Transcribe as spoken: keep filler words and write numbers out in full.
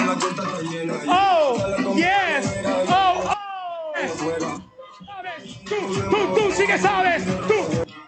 Oh, yes. Oh, oh. Sabes. Tú, tú, tú sí que sabes. Tú.